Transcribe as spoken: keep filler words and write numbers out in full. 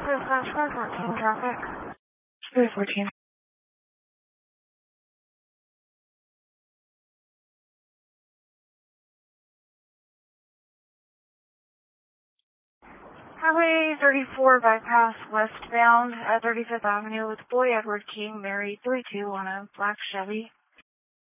fourteen traffic. three fourteen. Highway thirty-four bypass westbound at thirty-fifth Avenue with boy Edward King, married, three two on a black Chevy.